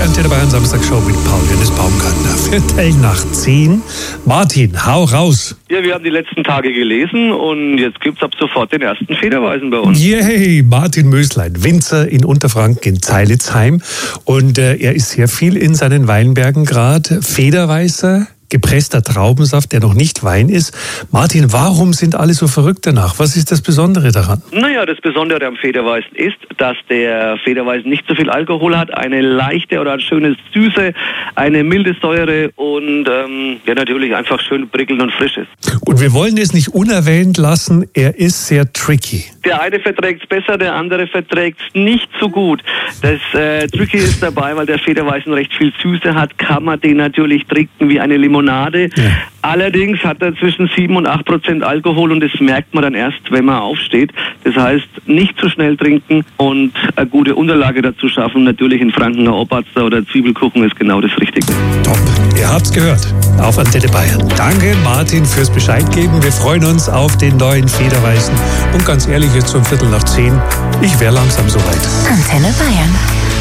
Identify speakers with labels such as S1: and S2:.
S1: Antenne Bayern Samstagshow mit Paul Dennis Baumgartner. Viertel nach 10. Martin, hau raus.
S2: Ja, wir haben die letzten Tage gelesen und jetzt gibt's ab sofort den ersten Federweisen bei uns.
S1: Yay, Martin Möslein, Winzer in Unterfranken in Zeilitzheim. Und er ist sehr viel in seinen Weinbergen gerade. Federweißer, gepresster Traubensaft, der noch nicht Wein ist. Martin, warum sind alle so verrückt danach? Was ist das Besondere daran?
S2: Naja, das Besondere am Federweißen ist, dass der Federweißen nicht so viel Alkohol hat, eine leichte oder eine schöne Süße, eine milde Säure und ja natürlich einfach schön prickelnd und frisch ist.
S1: Und wir wollen es nicht unerwähnt lassen, er ist sehr tricky.
S2: Der eine verträgt es besser, der andere verträgt es nicht so gut. Das Tricky ist dabei, weil der Federweißen recht viel Süße hat, kann man den natürlich trinken wie eine Limonade. Ja. Allerdings hat er zwischen 7 und 8% Alkohol und das merkt man dann erst, wenn man aufsteht. Das heißt, nicht zu schnell trinken und eine gute Unterlage dazu schaffen. Natürlich in Frankener Oberster oder Zwiebelkuchen ist genau das Richtige.
S1: Top, ihr habt's gehört. Auf Antenne Bayern. Danke Martin fürs Bescheid geben. Wir freuen uns auf den neuen Federweißen. Und ganz ehrlich, jetzt um 9:15. Ich wäre langsam soweit.
S3: Antenne Bayern.